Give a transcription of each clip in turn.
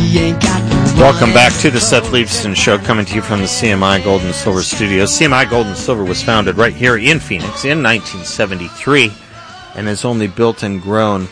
Welcome back to the Seth Leibsohn Show, coming to you from the CMI Gold and Silver Studios. CMI Gold and Silver was founded right here in Phoenix in 1973 and has only built and grown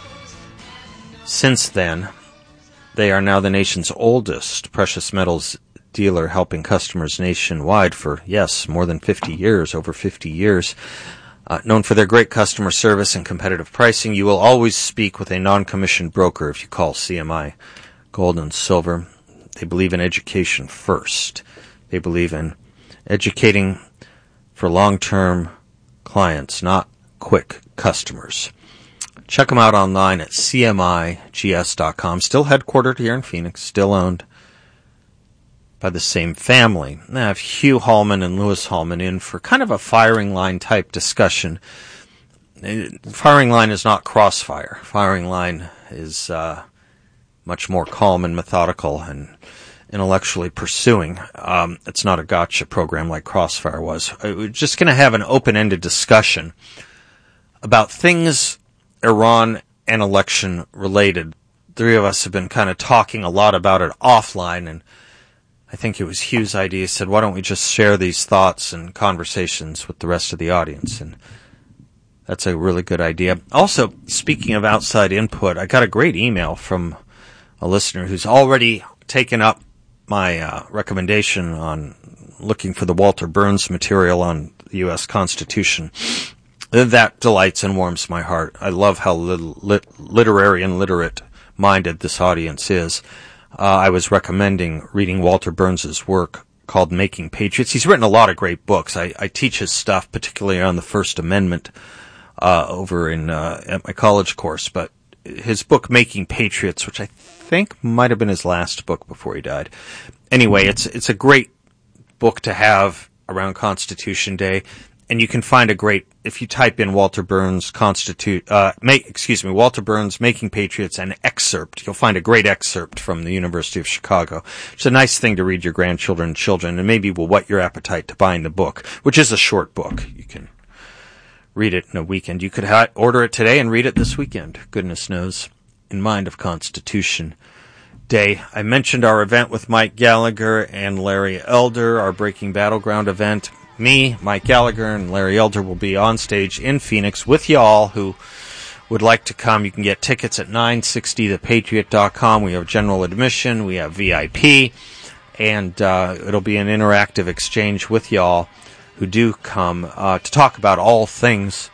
since then. They are now the nation's oldest precious metals dealer, helping customers nationwide for, yes, more than 50 years, over 50 years. Known for their great customer service and competitive pricing, you will always speak with a non-commissioned broker if you call CMI Gold and Silver. They believe in education first. They believe in educating for long-term clients, not quick customers. Check them out online at cmigs.com. Still headquartered here in Phoenix, still owned by the same family. I have Hugh Hallman and Lewis Hallman in for kind of a firing line type discussion. Firing line is not crossfire. Firing line is much more calm and methodical and intellectually pursuing. It's not a gotcha program like Crossfire was. We're just going to have an open-ended discussion about things Iran and election related. Three of us have been kind of talking a lot about it offline, and I think it was Hugh's idea. He said, why don't we just share these thoughts and conversations with the rest of the audience? And that's a really good idea. Also, speaking of outside input, I got a great email from a listener who's already taken up my recommendation on looking for the Walter Burns material on the U.S. Constitution. That delights and warms my heart. I love how literary and literate-minded this audience is. I was recommending reading Walter Burns' work called Making Patriots. He's written a lot of great books. I teach his stuff, particularly on the First Amendment, over in at my college course. But his book Making Patriots, which I think might have been his last book before he died. Anyway, it's a great book to have around Constitution Day. And you can find a great, if you type in Walter Burns Walter Burns Making Patriots and excerpt, you'll find a great excerpt from the University of Chicago. It's a nice thing to read your grandchildren and children, and maybe will whet your appetite to buying the book, which is a short book. You can read it in a weekend. You could order it today and read it this weekend, goodness knows, in mind of Constitution Day. I mentioned our event with Mike Gallagher and Larry Elder, our Breaking Battleground event. Me, Mike Gallagher, and Larry Elder will be on stage in Phoenix with y'all who would like to come. You can get tickets at 960thepatriot.com. We have general admission. We have VIP. And it'll be an interactive exchange with y'all who do come to talk about all things